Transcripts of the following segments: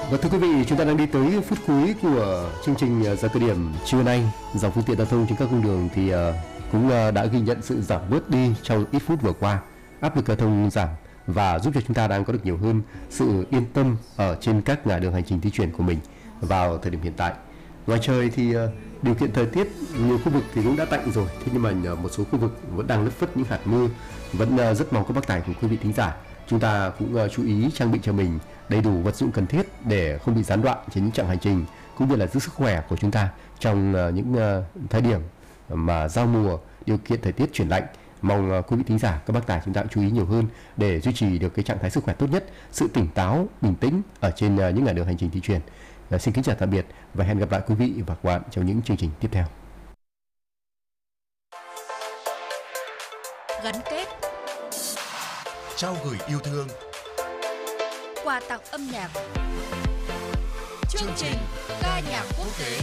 Và thưa quý vị, chúng ta đang đi tới phút cuối của chương trình Giờ Cao Điểm trưa nay. Dòng phương tiện giao thông trên các cung đường thì cũng đã ghi nhận sự giảm bớt đi trong ít phút vừa qua. Áp lực giao thông giảm và giúp cho chúng ta đang có được nhiều hơn sự yên tâm ở trên các ngã đường hành trình di chuyển của mình vào thời điểm hiện tại. Ngoài trời thì điều kiện thời tiết nhiều khu vực thì cũng đã tạnh rồi, thế nhưng mà một số khu vực vẫn đang lất phất những hạt mưa. Vẫn rất mong các bác tài của quý vị thính giả chúng ta cũng chú ý trang bị cho mình đầy đủ vật dụng cần thiết để không bị gián đoạn trên những chặng hành trình, cũng như là giữ sức khỏe của chúng ta trong những thời điểm mà giao mùa, điều kiện thời tiết chuyển lạnh. Mong quý vị thính giả, các bác tài chúng ta cũng chú ý nhiều hơn để duy trì được cái trạng thái sức khỏe tốt nhất, sự tỉnh táo, bình tĩnh ở trên những ngã đường hành trình di chuyển. Xin kính chào tạm biệt và hẹn gặp lại quý vị và các bạn trong những chương trình tiếp theo. Gắn kết, trao gửi yêu thương, quà tặng âm nhạc, chương trình ca nhạc quốc tế.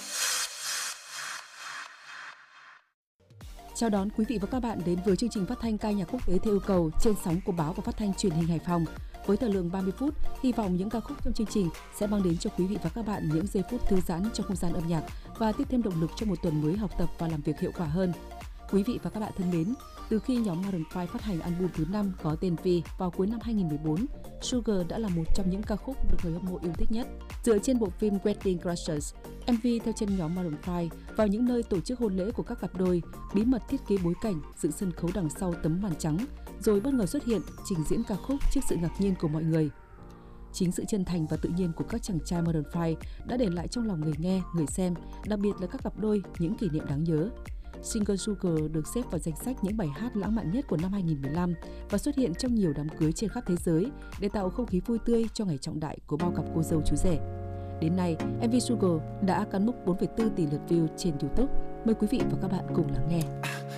Chào đón quý vị và các bạn đến với chương trình phát thanh ca nhạc quốc tế theo yêu cầu trên sóng của báo và phát thanh truyền hình Hải Phòng. Với thời lượng 30 phút, hy vọng những ca khúc trong chương trình sẽ mang đến cho quý vị và các bạn những giây phút thư giãn trong không gian âm nhạc và tiếp thêm động lực cho một tuần mới học tập và làm việc hiệu quả hơn. Quý vị và các bạn thân mến, từ khi nhóm Maroon 5 phát hành album thứ 5 có tên V vào cuối năm 2014, Sugar đã là một trong những ca khúc được người hâm mộ yêu thích nhất. Dựa trên bộ phim Wedding Crashers, MV theo chân nhóm Maroon 5 vào những nơi tổ chức hôn lễ của các cặp đôi, bí mật thiết kế bối cảnh, dựng sân khấu đằng sau tấm màn trắng, rồi bất ngờ xuất hiện, trình diễn ca khúc trước sự ngạc nhiên của mọi người. Chính sự chân thành và tự nhiên của các chàng trai Maroon 5 đã để lại trong lòng người nghe, người xem, đặc biệt là các cặp đôi, những kỷ niệm đáng nhớ. Single Sugar được xếp vào danh sách những bài hát lãng mạn nhất của năm 2015 và xuất hiện trong nhiều đám cưới trên khắp thế giới để tạo không khí vui tươi cho ngày trọng đại của bao cặp cô dâu chú rể. Đến nay, MV Sugar đã cán mốc 4,4 tỷ lượt view trên YouTube. Mời quý vị và các bạn cùng lắng nghe.